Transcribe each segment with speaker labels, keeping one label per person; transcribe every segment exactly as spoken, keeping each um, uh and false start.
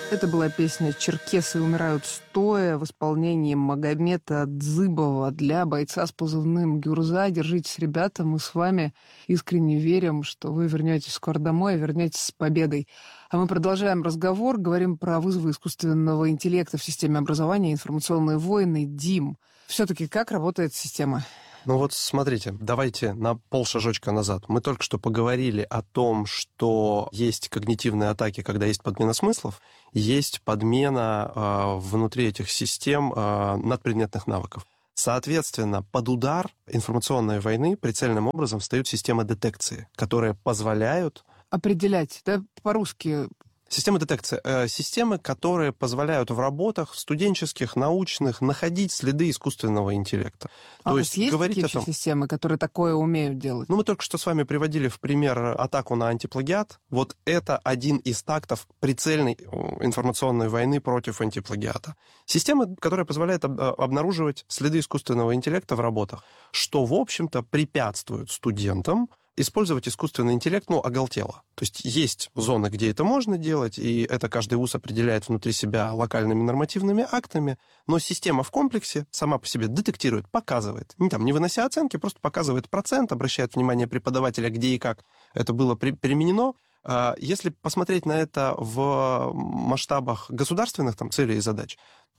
Speaker 1: Это была песня «Черкесы умирают стоя» в исполнении Магомета Дзыбова для бойца с позывным «Гюрза». Держитесь, ребята, мы с вами искренне верим, что вы вернетесь скоро домой, и вернетесь с победой. А мы продолжаем разговор, говорим про вызовы искусственного интеллекта в системе образования, информационные войны. Дим, все-таки как работает система?
Speaker 2: Ну вот смотрите, давайте на полшажочка назад. Мы только что поговорили о том, что есть когнитивные атаки, когда есть подмена смыслов, есть подмена э, внутри этих систем э, надпредметных навыков. Соответственно, под удар информационной войны прицельным образом встают системы детекции, которые позволяют...
Speaker 1: Определять, да, по-русски...
Speaker 2: Системы детекции. Э, системы, которые позволяют в работах студенческих, научных находить следы искусственного интеллекта.
Speaker 1: А
Speaker 2: То
Speaker 1: у
Speaker 2: есть
Speaker 1: вас есть
Speaker 2: говорить
Speaker 1: такие
Speaker 2: о том...
Speaker 1: системы, которые такое умеют делать?
Speaker 2: Ну, мы только что с вами приводили в пример атаку на антиплагиат. Вот это один из тактов прицельной информационной войны против антиплагиата. Система, которая позволяет об- обнаруживать следы искусственного интеллекта в работах, что, в общем-то, препятствует студентам использовать искусственный интеллект, ну, оголтело. То есть есть зоны, где это можно делать, и это каждый вуз определяет внутри себя локальными нормативными актами, но система в комплексе сама по себе детектирует, показывает, не, там, не вынося оценки, просто показывает процент, обращает внимание преподавателя, где и как это было при- применено. Если посмотреть на это в масштабах государственных там, целей и задач,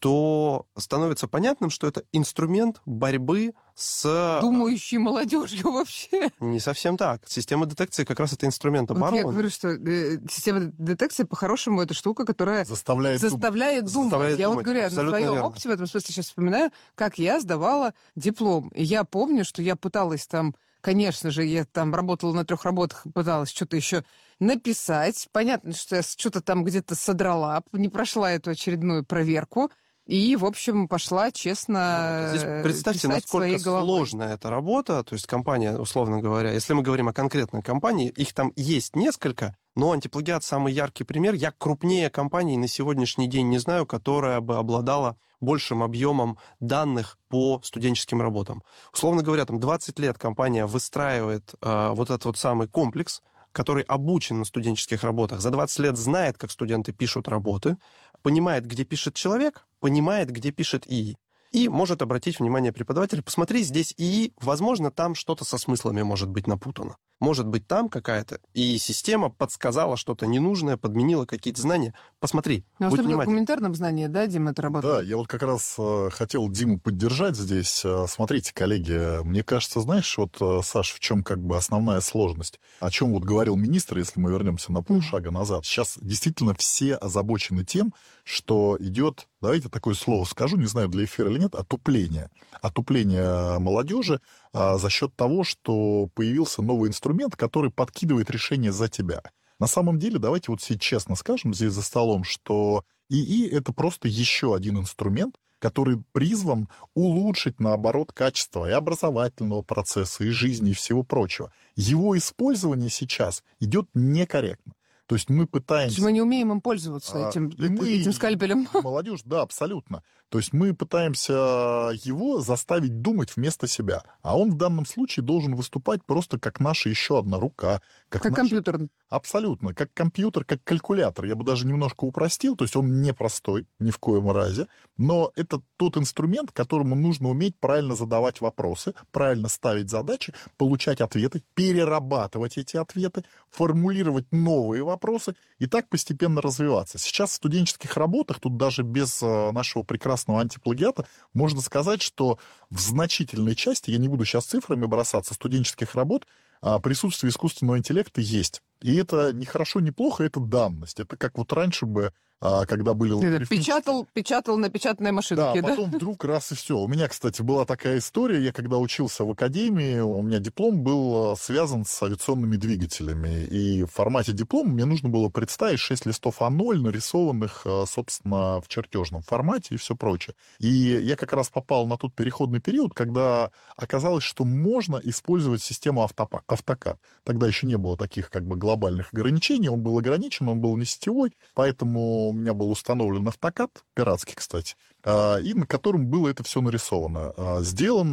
Speaker 2: то становится понятным, что это инструмент борьбы с...
Speaker 1: Думающей молодежью вообще.
Speaker 2: Не совсем так. Система детекции как раз это инструмент обороны.
Speaker 1: Вот я говорю, что э, система детекции, по-хорошему, это штука, которая
Speaker 3: заставляет,
Speaker 1: заставляет думать.
Speaker 2: Заставляет
Speaker 1: я
Speaker 2: думать.
Speaker 1: вот говорю,
Speaker 2: Абсолютно
Speaker 1: на своем
Speaker 2: верно.
Speaker 1: опыте в этом смысле сейчас вспоминаю, как я сдавала диплом. И я помню, что я пыталась там, конечно же, я там работала на трех работах, пыталась что-то еще написать. Понятно, что я что-то там где-то содрала, не прошла эту очередную проверку. И, в общем, пошла честно
Speaker 2: Здесь представьте,
Speaker 1: писать своей
Speaker 2: насколько
Speaker 1: головой.
Speaker 2: сложная эта работа. То есть компания, условно говоря, если мы говорим о конкретной компании, их там есть несколько, но антиплагиат самый яркий пример. Я крупнее компании на сегодняшний день не знаю, которая бы обладала большим объемом данных по студенческим работам. Условно говоря, там двадцать лет компания выстраивает э, вот этот вот самый комплекс, который обучен на студенческих работах, за двадцать лет знает, как студенты пишут работы, понимает, где пишет человек, понимает, где пишет ИИ. И может обратить внимание преподавателя, посмотри, здесь ИИ, возможно, там что-то со смыслами может быть напутано. Может быть, там какая-то и система подсказала что-то ненужное, подменила какие-то знания. Посмотри,
Speaker 1: Ну,
Speaker 2: будь
Speaker 1: особенно в
Speaker 2: внимательным.
Speaker 1: гуманитарном знании, да, Дим, это работает?
Speaker 3: Да, я вот как раз э, хотел Диму поддержать здесь. Э, смотрите, коллеги, мне кажется, знаешь, вот, э, Саш, в чем как бы основная сложность? О чем вот говорил министр, если мы вернемся на полшага назад. Сейчас действительно все озабочены тем, что идет, давайте такое слово скажу, не знаю, для эфира или нет, отупление. Отупление молодежи а, за счет того, что появился новый инструмент, который подкидывает решение за тебя. На самом деле, давайте вот себе честно скажем здесь за столом, что ИИ — это просто еще один инструмент, который призван улучшить, наоборот, качество и образовательного процесса, и жизни, и всего прочего. Его использование сейчас идет некорректно. То есть мы пытаемся...
Speaker 1: То есть мы не умеем им пользоваться, этим,
Speaker 3: а, мы,
Speaker 1: этим скальпелем.
Speaker 3: Молодежь, да, абсолютно. То есть мы пытаемся его заставить думать вместо себя. А он в данном случае должен выступать просто как наша еще одна рука. Как,
Speaker 1: Как
Speaker 3: наша...
Speaker 1: компьютер.
Speaker 3: Абсолютно. Как компьютер, как калькулятор. Я бы даже немножко упростил. То есть он не простой ни в коем разе. Но это тот инструмент, которому нужно уметь правильно задавать вопросы, правильно ставить задачи, получать ответы, перерабатывать эти ответы, формулировать новые вопросы и так постепенно развиваться. Сейчас в студенческих работах, тут даже без нашего прекрасного антиплагиата, можно сказать, что в значительной части, я не буду сейчас цифрами бросаться, студенческих работ присутствие искусственного интеллекта есть. И это не хорошо, не плохо, это данность. Это как вот раньше бы, когда были...
Speaker 1: Печатал, печатал на печатной машинке,
Speaker 3: да? Да, потом вдруг раз и все. У меня, кстати, была такая история. Я когда учился в академии, у меня диплом был связан с авиационными двигателями. И в формате диплома мне нужно было представить шесть листов а ноль, нарисованных, собственно, в чертежном формате и все прочее. И я как раз попал на тот переходный период, когда оказалось, что можно использовать систему автокад. Тогда еще не было таких как бы глобальных ограничений. Он был ограничен, он был не сетевой, поэтому у меня был установлен автокад, пиратский, кстати, и на котором было это все нарисовано. Сделано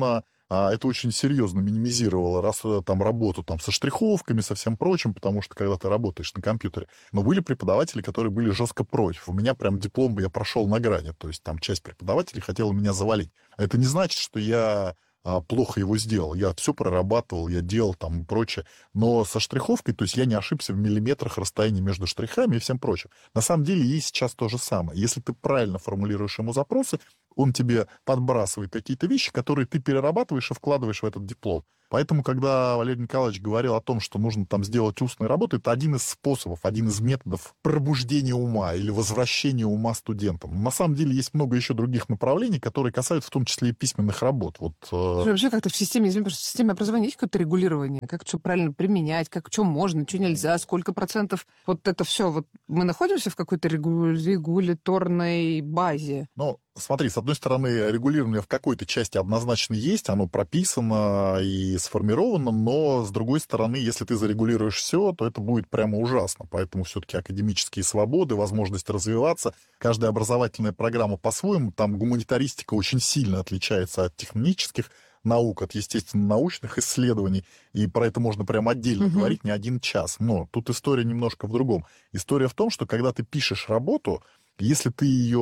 Speaker 3: а это очень серьезно минимизировало раз, там, работу там, со штриховками, со всем прочим, потому что когда ты работаешь на компьютере. Но были преподаватели, которые были жестко против. У меня прям диплом я прошел на грани, то есть там часть преподавателей хотела меня завалить. Это не значит, что я а, плохо его сделал. Я все прорабатывал, я делал там и прочее. Но со штриховкой, то есть я не ошибся в миллиметрах расстояния между штрихами и всем прочим. На самом деле и сейчас то же самое. Если ты правильно формулируешь ему запросы, он тебе подбрасывает какие-то вещи, которые ты перерабатываешь и вкладываешь в этот диплом. Поэтому, когда Валерий Николаевич говорил о том, что нужно там сделать устные работы, это один из способов, один из методов пробуждения ума или возвращения ума студентам. На самом деле есть много еще других направлений, которые касаются в том числе и письменных работ. Вот, э...
Speaker 1: Вообще как-то в системе, извините, в системе образования есть какое-то регулирование? Как что правильно применять, как что можно, что нельзя, сколько процентов? Вот это все. Вот мы находимся в какой-то регу... регуляторной базе?
Speaker 3: Ну, смотри, с одной стороны, регулирование в какой-то части однозначно есть, оно прописано и сформировано, но, с другой стороны, если ты зарегулируешь все, то это будет прямо ужасно. Поэтому все-таки академические свободы, возможность развиваться, каждая образовательная программа по-своему, там гуманитаристика очень сильно отличается от технических наук, от естественно-научных исследований, и про это можно прям отдельно uh-huh. говорить не один час. Но тут история немножко в другом. История в том, что когда ты пишешь работу, если ты ее